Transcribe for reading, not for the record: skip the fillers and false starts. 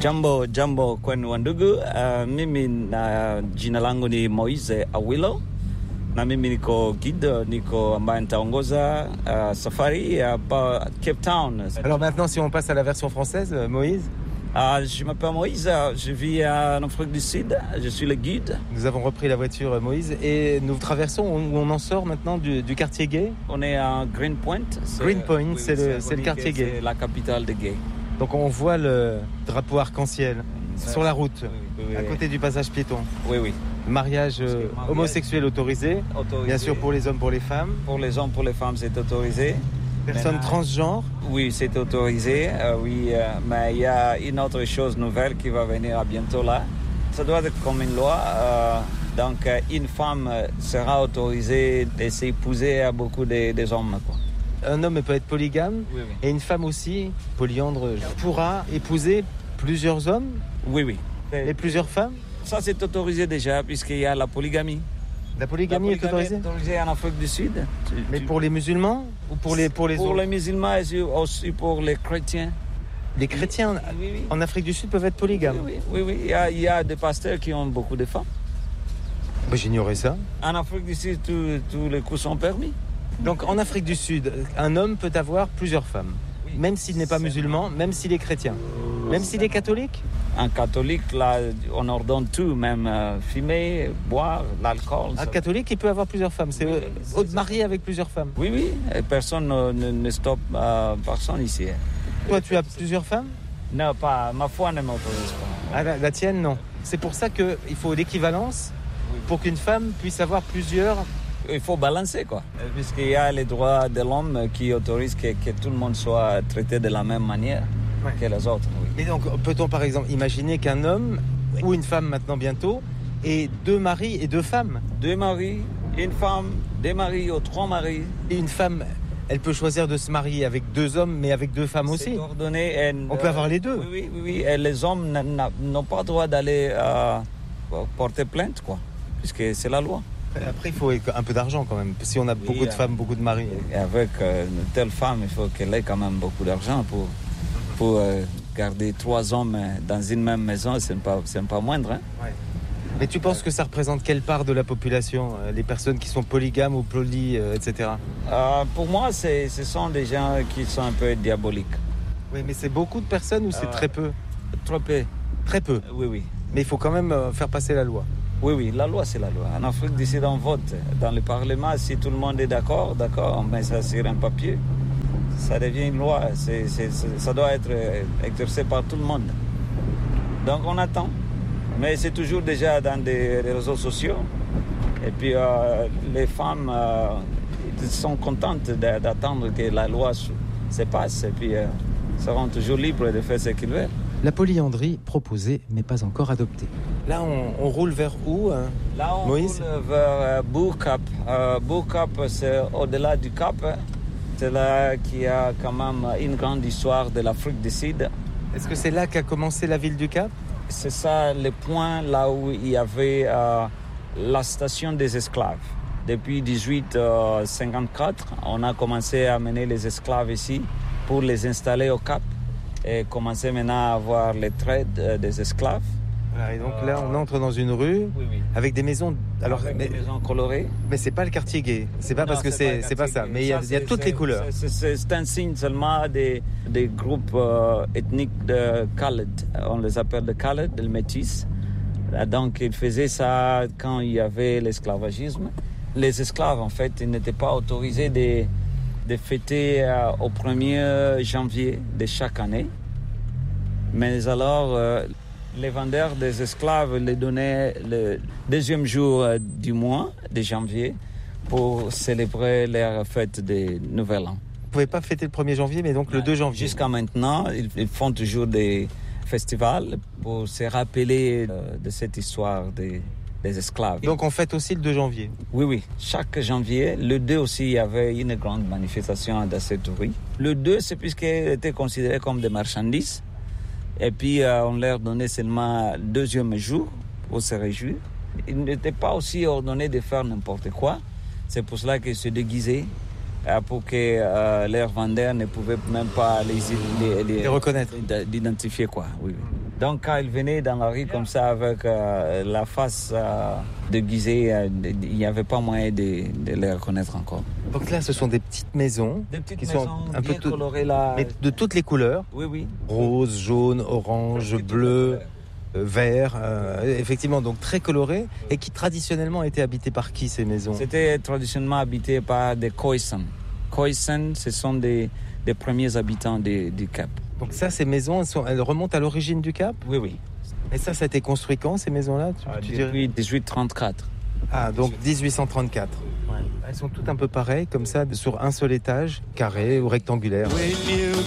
Jambo kwenu wandugu. Mimi na jina langu ni Moise Awilo na mimi niko guide, niko ambaye nitaongoza safari hapa Cape Town. Alors maintenant, si on passe à la version française, Moïse. Je m'appelle Moïse, je vis en Afrique du Sud, je suis le guide. Nous avons repris la voiture, Moïse, et nous traversons où on en sort maintenant du quartier gay. On est à Greenpoint. Greenpoint, oui, c'est le quartier gay. C'est la capitale de gay. Donc on voit le drapeau arc-en-ciel sur la route, oui, à côté du passage piéton. Oui. Mariage homosexuel autorisé, bien sûr pour les hommes, pour les femmes. Pour les hommes, pour les femmes, c'est autorisé. Personnes transgenres? Oui, c'est autorisé, mais il y a une autre chose nouvelle qui va venir à bientôt là. Ça doit être comme une loi. Donc, une femme sera autorisée de s'épouser à beaucoup des hommes, quoi. Un homme peut être polygame, oui. Et une femme aussi, polyandre, pourra épouser plusieurs hommes? Oui. Et plusieurs femmes? Ça, c'est autorisé déjà, puisqu'il y a la polygamie. La polygamie est autorisée? Autorisée en Afrique du Sud. Mais pour les musulmans ou pour les autres? Pour les musulmans et aussi pour les chrétiens. Les chrétiens en Afrique du Sud peuvent être polygames? Oui. Il y a des pasteurs qui ont beaucoup de femmes. J'ignorais ça. En Afrique du Sud, tous les coups sont permis. Donc en Afrique du Sud, un homme peut avoir plusieurs femmes, même s'il n'est pas musulman, même s'il est chrétien, même s'il est catholique? Un catholique, là, on ordonne tout, même fumer, boire, l'alcool. Un catholique, il peut avoir plusieurs femmes, c'est marié avec plusieurs femmes? Oui, et personne ne stoppe personne ici. Toi, tu as plusieurs femmes? Non, pas, ma foi ne m'autorise pas. Ah, la tienne, non. C'est pour ça qu'il faut l'équivalence pour qu'une femme puisse avoir plusieurs... Il faut balancer, quoi. Puisqu'il y a les droits de l'homme qui autorisent que tout le monde soit traité de la même manière que les autres. Oui. Mais donc, peut-on par exemple imaginer qu'un homme, ou une femme maintenant bientôt, ait 2 maris et 2 femmes? 2 maris, une femme, 2 maris ou 3 maris. Et une femme, elle peut choisir de se marier avec 2 hommes, mais avec 2 femmes aussi? C'est ordonné. On peut avoir les 2? Oui. Et les hommes n'ont pas le droit d'aller porter plainte, quoi, puisque c'est la loi. Après, il faut un peu d'argent quand même. Si on a beaucoup de femmes, beaucoup de maris. Et avec une telle femme, il faut qu'elle ait quand même beaucoup d'argent pour garder 3 hommes dans une même maison. C'est pas moindre. Hein? Ouais. Mais tu penses que ça représente quelle part de la population, les personnes qui sont polygames ou etc. Pour moi, ce sont des gens qui sont un peu diaboliques. Oui, mais c'est beaucoup de personnes ou c'est très peu? Trop peu. Très peu? Oui. Mais il faut quand même faire passer la loi. Oui, la loi, c'est la loi. En Afrique du Sud, on vote. Dans le Parlement, si tout le monde est d'accord, on met ça sur un papier. Ça devient une loi. Ça doit être exercé par tout le monde. Donc, on attend. Mais c'est toujours déjà dans des réseaux sociaux. Et puis, les femmes sont contentes d'attendre que la loi se passe. Et puis, seront toujours libres de faire ce qu'ils veulent. La polyandrie proposée, mais pas encore adoptée. Là, on roule vers où, Là, on Moïse? roule vers Bull Cap. Bull Cap, c'est au-delà du Cap. C'est là qu'il y a quand même une grande histoire de l'Afrique du Sud. Est-ce que c'est là qu'a commencé la ville du Cap? C'est ça le point là où il y avait la station des esclaves. Depuis 1854, on a commencé à amener les esclaves ici pour les installer au Cap. Et commencer maintenant à avoir les traits des esclaves. Voilà, et donc là, on entre dans une rue avec des maisons. Alors, des maisons colorées. Mais c'est pas le quartier gay. C'est pas parce que c'est pas ça. Mais il y a toutes les couleurs. C'est un signe seulement des groupes ethniques de Khaled. On les appelle de Khaled, de métis. Donc ils faisaient ça quand il y avait l'esclavagisme. Les esclaves, en fait, ils n'étaient pas autorisés de fêter au 1er janvier de chaque année. Mais alors, les vendeurs des esclaves les donnaient le 2e jour du mois de janvier pour célébrer leur fête de Nouvel An. Vous ne pouvez pas fêter le 1er janvier, mais donc le 2 janvier. Jusqu'à maintenant, ils font toujours des festivals pour se rappeler de cette histoire des esclaves. Donc on fête aussi le 2 janvier? Oui. Chaque janvier, le 2 aussi, il y avait une grande manifestation dans cette rue. Le 2, c'est puisqu'ils étaient considérés comme des marchandises. Et puis, on leur donnait seulement le 2e jour pour se réjouir. Ils n'étaient pas aussi ordonnés de faire n'importe quoi. C'est pour cela qu'ils se déguisaient pour que leurs vendeurs ne pouvaient même pas les reconnaître, d'identifier, quoi. Oui. Donc quand ils venaient dans la rue comme ça avec la face déguisée, il n'y avait pas moyen de les reconnaître encore. Donc là, ce sont des petites maisons, Qui sont un peu colorées là. mais de toutes les couleurs. Oui. Rose, jaune, orange, bleu, vert. Effectivement, donc très colorées et qui traditionnellement étaient habitées par qui ces maisons? C'était traditionnellement habité par des Khoisan. Khoisan, ce sont des premiers habitants du Cap. Donc ça, ces maisons, elles remontent à l'origine du Cap? Oui. Et ça a été construit quand, ces maisons-là? Depuis 1834. Ah, donc 1834. Ouais. Elles sont toutes un peu pareilles, comme ça, sur un seul étage, carré ou rectangulaire.